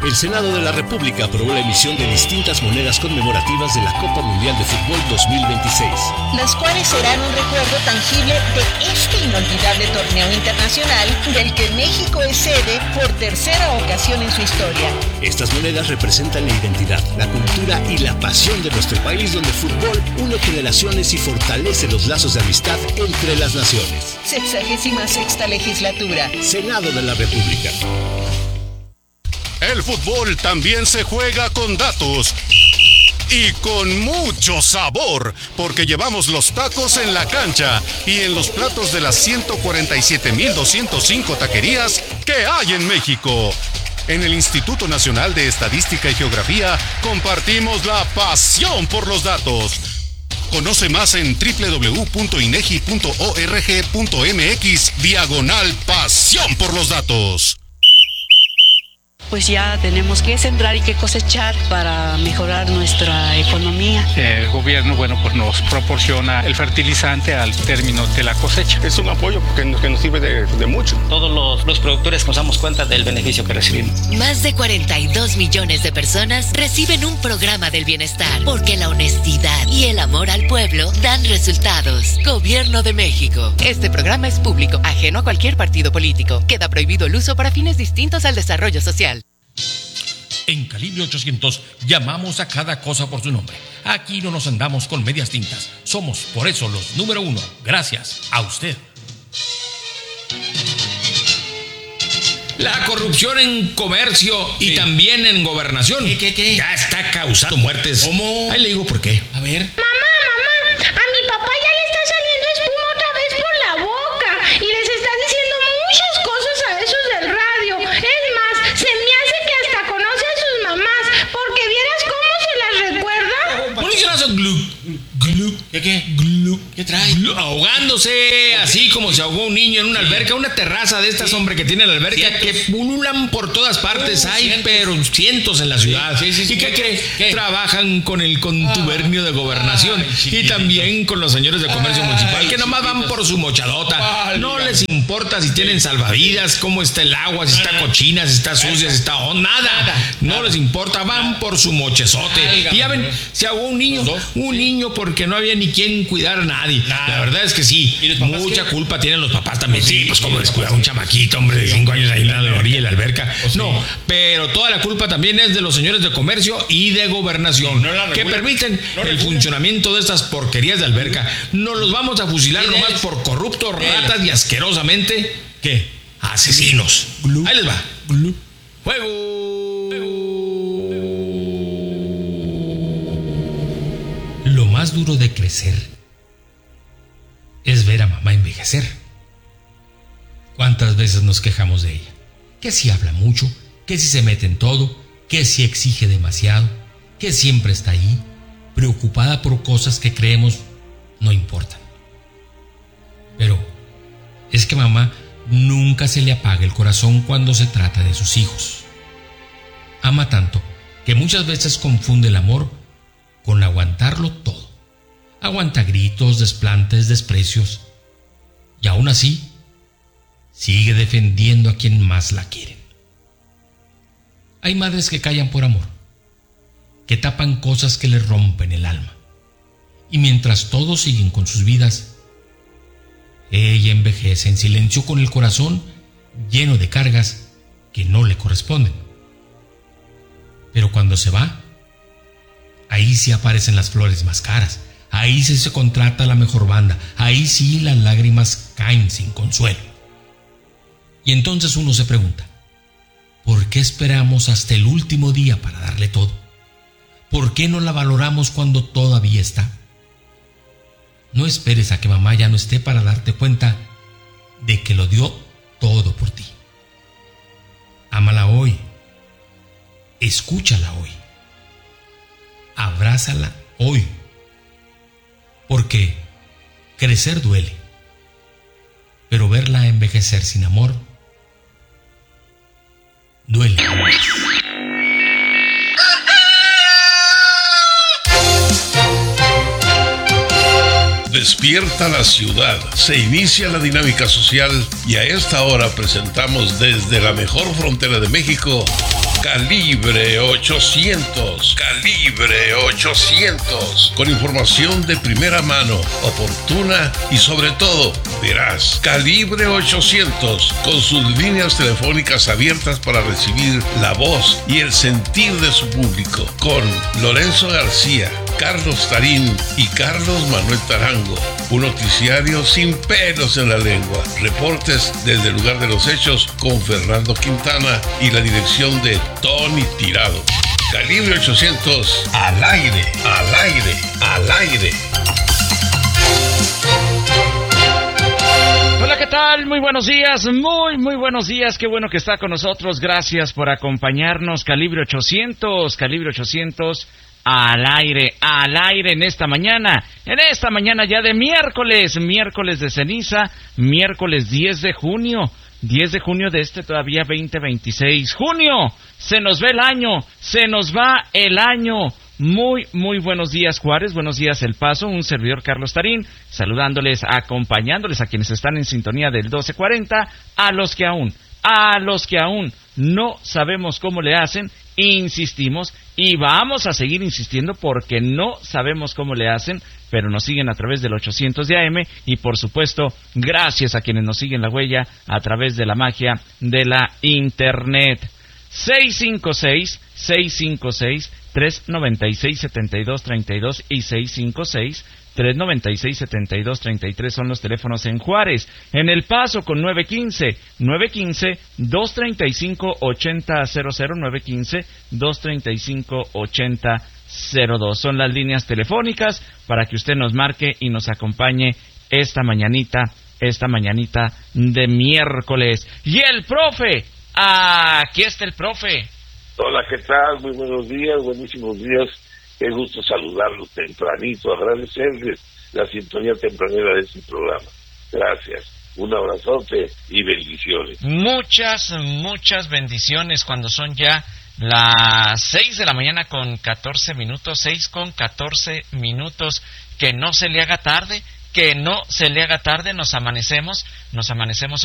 El Senado de la República aprobó la emisión de distintas monedas conmemorativas de la Copa Mundial de Fútbol 2026. Las cuales serán un recuerdo tangible de este inolvidable torneo internacional del que México es sede por tercera ocasión en su historia. Estas monedas representan la identidad, la cultura y la pasión de nuestro país, donde el fútbol une generaciones y fortalece los lazos de amistad entre las naciones. 66ª legislatura. Senado de la República. El fútbol también se juega con datos y con mucho sabor, porque llevamos los tacos en la cancha y en los platos de las 147,205 taquerías que hay en México. En el Instituto Nacional de Estadística y Geografía compartimos la pasión por los datos. Conoce más en www.inegi.org.mx/pasión por los datos. Pues ya tenemos que sembrar y que cosechar para mejorar nuestra economía. El gobierno, pues nos proporciona el fertilizante al término de la cosecha. Es un apoyo que nos sirve de mucho. Todos los productores nos damos cuenta del beneficio que recibimos. Más de 42 millones de personas reciben un programa del bienestar, porque la honestidad y el amor al pueblo dan resultados. Gobierno de México. Este programa es público, ajeno a cualquier partido político. Queda prohibido el uso para fines distintos al desarrollo social. En Calibre 800 llamamos a cada cosa por su nombre. Aquí no nos andamos con medias tintas. Somos por eso los número 1. Gracias a usted. La corrupción en comercio y también en gobernación. ¿Qué? Ya está causando muertes. ¿Cómo? Ahí le digo por qué. A ver. Mamá, a mi papá ya le está saliendo espuma otra vez por la boca y les está diciendo muchas cosas a esos del radio. Es más, se me hace que hasta conoce a sus mamás, porque vieras cómo se las recuerda. ¿Por qué se las hace glup? ¿Qué? Glup. ¿Qué trae? Ahogándose, así como se ahogó un niño en una alberca, una terraza de estas, hombre, que tienen la alberca, que pululan por todas partes. Hay, pero cientos en la ciudad. ¿Y qué cree? Trabajan con el contubernio de gobernación y también con los señores de comercio municipal, que nomás van por su mochadota. No les importa si tienen salvavidas, cómo está el agua, si está cochina, si está sucia, si está nada. No les importa, van por su mochezote. Y ya ven, se ahogó un niño porque no había ni quien cuidar a nadie. La verdad es que sí, mucha culpa tienen los papás también. Sí, pues como descuidar a un chamaquito, hombre, de 5 años ahí en la orilla de la alberca. No, pero toda la culpa también es de los señores de comercio y de gobernación, que permiten el funcionamiento de estas porquerías de alberca. Nos los vamos a fusilar nomás por corruptos, ratas y asquerosamente, ¿qué? Asesinos. Ahí les va. ¡Fuego! Lo más duro de crecer es ver a mamá envejecer. ¿Cuántas veces nos quejamos de ella? Que si habla mucho, que si se mete en todo, que si exige demasiado, que siempre está ahí, preocupada por cosas que creemos no importan. Pero es que mamá nunca se le apaga el corazón cuando se trata de sus hijos. Ama tanto que muchas veces confunde el amor con aguantarlo todo. Aguanta gritos, desplantes, desprecios, y aún así sigue defendiendo a quien más la quieren. Hay madres que callan por amor, que tapan cosas que les rompen el alma, y mientras todos siguen con sus vidas, ella envejece en silencio con el corazón lleno de cargas que no le corresponden. Pero cuando se va, ahí sí aparecen las flores más caras, ahí sí se contrata la mejor banda, ahí sí las lágrimas caen sin consuelo. Y entonces uno se pregunta, ¿por qué esperamos hasta el último día para darle todo? ¿Por qué no la valoramos cuando todavía está? No esperes a que mamá ya no esté para darte cuenta de que lo dio todo por ti. Ámala hoy, escúchala hoy, abrázala hoy, porque crecer duele, pero verla envejecer sin amor duele más. Despierta la ciudad, se inicia la dinámica social y a esta hora presentamos desde la mejor frontera de México, Calibre 800. Calibre 800. Con información de primera mano, oportuna y sobre todo veraz. Calibre 800. Con sus líneas telefónicas abiertas para recibir la voz y el sentir de su público. Con Lorenzo García, Carlos Tarín y Carlos Manuel Tarango. Un noticiario sin pelos en la lengua. Reportes desde el lugar de los hechos con Fernando Quintana y la dirección de Tony Tirado. Calibre 800, al aire, al aire, al aire. Hola, ¿qué tal? Muy buenos días, muy buenos días. Qué bueno que está con nosotros. Gracias por acompañarnos. Calibre 800, Calibre 800, al aire en esta mañana ya de miércoles de ceniza, miércoles 10 de junio de este todavía 2026. Junio, se nos va el año. Muy buenos días, Juárez, buenos días, El Paso, un servidor Carlos Tarín, saludándoles, acompañándoles a quienes están en sintonía del 1240, a los que aún no sabemos cómo le hacen, insistimos y vamos a seguir insistiendo porque no sabemos cómo le hacen, pero nos siguen a través del 800 de AM y por supuesto gracias a quienes nos siguen la huella a través de la magia de la internet. 656-396-7232 y 656-396-7233 son los teléfonos en Juárez. En El Paso con 915-235-8000, 915-235-8002. Son las líneas telefónicas para que usted nos marque y nos acompañe esta mañanita de miércoles. Y el profe, aquí está el profe. Hola, ¿qué tal? Muy buenos días, buenísimos días. Qué gusto saludarlos tempranito, agradecerles la sintonía tempranera de este programa. Gracias. Un abrazote y bendiciones. Muchas bendiciones cuando son ya las 6 de la mañana con 14 minutos, 6 con 14 minutos. Que no se le haga tarde, nos amanecemos